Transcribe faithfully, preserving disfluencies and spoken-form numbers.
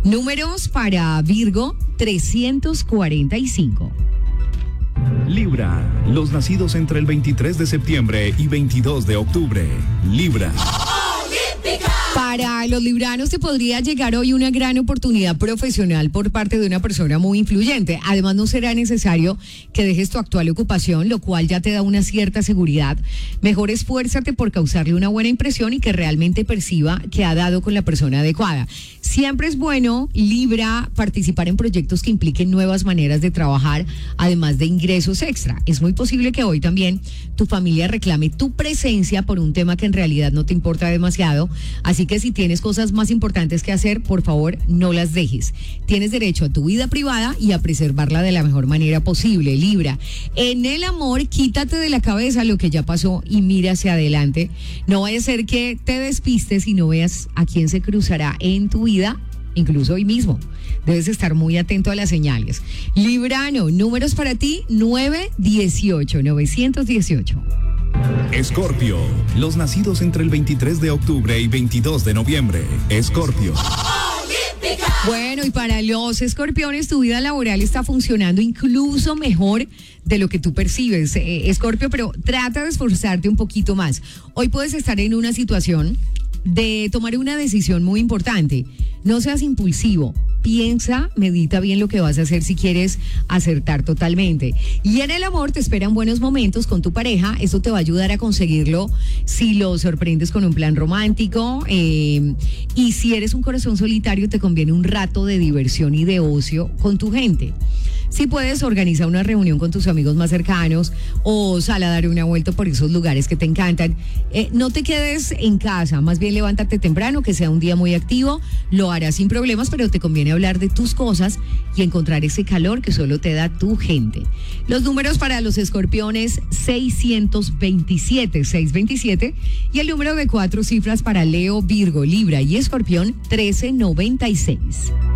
Números para Virgo, trescientos cuarenta y cinco. Libra, los nacidos entre el veintitrés de septiembre y veintidós de octubre. Libra. Para los libranos te podría llegar hoy una gran oportunidad profesional por parte de una persona muy influyente. Además, no será necesario que dejes tu actual ocupación, lo cual ya te da una cierta seguridad. Mejor esfuérzate por causarle una buena impresión y que realmente perciba que ha dado con la persona adecuada. Siempre es bueno, Libra, participar en proyectos que impliquen nuevas maneras de trabajar, además de ingresos extra. Es muy posible que hoy también tu familia reclame tu presencia por un tema que en realidad no te importa demasiado. Así que si tienes cosas más importantes que hacer, por favor, no las dejes. Tienes derecho a tu vida privada y a preservarla de la mejor manera posible, Libra. En el amor, quítate de la cabeza lo que ya pasó y mira hacia adelante. No vaya a ser que te despistes y no veas a quién se cruzará en tu vida, incluso hoy mismo. Debes estar muy atento a las señales. Librano, números para ti, nueve dieciocho, novecientos dieciocho. Escorpio, los nacidos entre el veintitrés de octubre y veintidós de noviembre. Escorpio. Bueno, y para los escorpiones, tu vida laboral está funcionando incluso mejor de lo que tú percibes, eh, Escorpio, pero trata de esforzarte un poquito más. Hoy puedes estar en una situación de tomar una decisión muy importante. No seas impulsivo. Piensa, medita bien lo que vas a hacer si quieres acertar totalmente. Y en el amor te esperan buenos momentos con tu pareja. Eso te va a ayudar a conseguirlo si lo sorprendes con un plan romántico. Eh, y si eres un corazón solitario, te conviene un rato de diversión y de ocio con tu gente. Si puedes, organizar una reunión con tus amigos más cercanos o sal a dar una vuelta por esos lugares que te encantan. Eh, no te quedes en casa, más bien levántate temprano, que sea un día muy activo. Lo harás sin problemas, pero te conviene hablar de tus cosas y encontrar ese calor que solo te da tu gente. Los números para los escorpiones, seiscientos veintisiete, seiscientos veintisiete, y el número de cuatro cifras para Leo, Virgo, Libra y Escorpión, trece noventa y seis.